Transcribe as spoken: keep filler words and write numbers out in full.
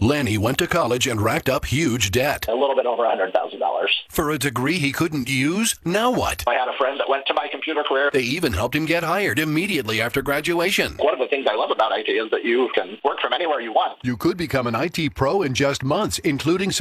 Lenny went to college and racked up huge debt. A little bit over one hundred thousand dollars. For a degree he couldn't use? Now what? I had a friend that went to my computer career. They even helped him get hired immediately after graduation. One of the things I love about I T is that you can work from anywhere you want. You could become an I T pro in just months, including